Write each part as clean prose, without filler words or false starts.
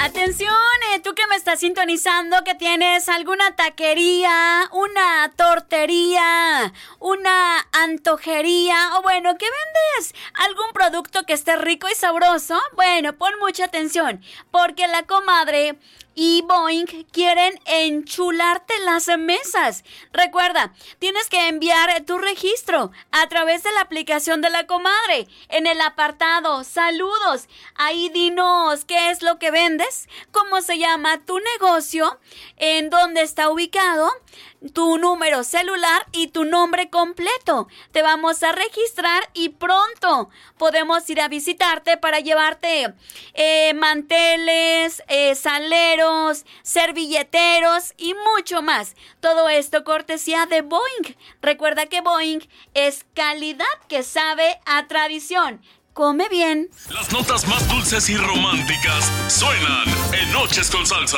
Atención, tú que me estás sintonizando, que tienes alguna taquería, una tortería, una antojería, o bueno, que vendes algún producto que esté rico y sabroso. Bueno, pon mucha atención, porque la comadre y Boing quieren enchularte las mesas. Recuerda, tienes que enviar tu registro a través de la aplicación de la comadre. En el apartado Saludos, ahí dinos qué es lo que vendes, cómo se llama tu negocio, en dónde está ubicado, tu número celular y tu nombre completo. Te vamos a registrar y pronto podemos ir a visitarte para llevarte manteles, saleros, servilleteros y mucho más. Todo esto cortesía de Boing. Recuerda que Boing es calidad que sabe a tradición. Come bien. Las notas más dulces y románticas suenan en Noches con Salsa.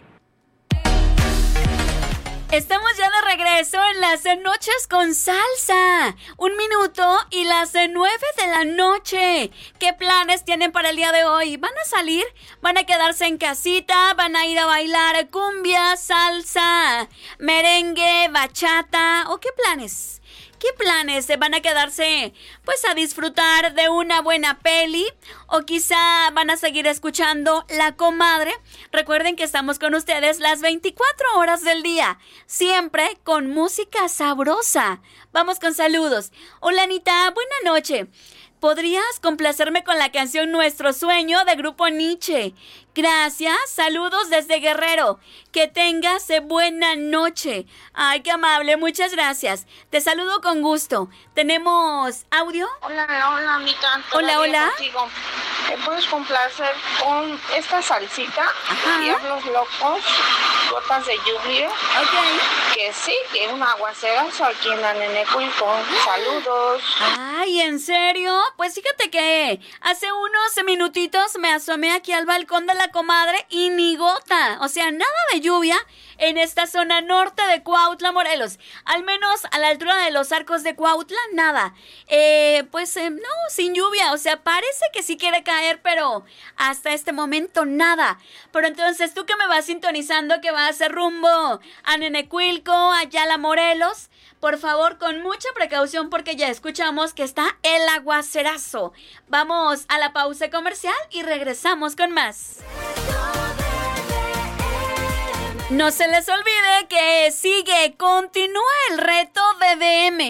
Estamos ya de regreso en las Noches con Salsa. 1 minuto y las 9 de la noche. ¿Qué planes tienen para el día de hoy? ¿Van a salir? ¿Van a quedarse en casita? ¿Van a ir a bailar cumbia, salsa, merengue, bachata? ¿O qué planes? ¿Qué planes? ¿Van a quedarse pues a disfrutar de una buena peli? ¿O quizá van a seguir escuchando La Comadre? Recuerden que estamos con ustedes las 24 horas del día, siempre con música sabrosa. Vamos con saludos. Hola Anita, buena noche. ¿Podrías complacerme con la canción Nuestro Sueño de Grupo Nietzsche? Gracias, saludos desde Guerrero. Que tengas buena noche. Ay, qué amable, muchas gracias. Te saludo con gusto. ¿Tenemos audio? Hola, Anita. Hola. Contigo. ¿Me puedes complacer con esta salsita? Diablos Locos, Gotas de Lluvia. Ok. Que sí, que es un aguacerazo aquí en Anenecuilco. Saludos. Ay, ¿en serio? Pues fíjate que hace unos minutitos me asomé aquí al balcón de la comadre y ni gota. O sea, nada de lluvia en esta zona norte de Cuautla, Morelos. Al menos a la altura de los Arcos de Cuautla, nada. No, sin lluvia. O sea, parece que sí quiere caer, pero hasta este momento nada. Pero entonces, tú que me vas sintonizando, que vas rumbo a Nenecuilco, Ayala, Morelos, por favor, con mucha precaución porque ya escuchamos que está el aguacerazo. Vamos a la pausa comercial y regresamos con más. No se les olvide que continúa el reto BDM.